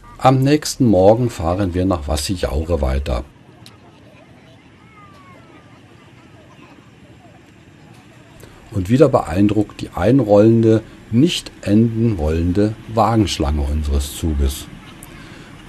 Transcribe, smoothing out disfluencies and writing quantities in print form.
Am nächsten Morgen fahren wir nach Vassijaure weiter. Und wieder beeindruckt die einrollende, nicht enden wollende Wagenschlange unseres Zuges.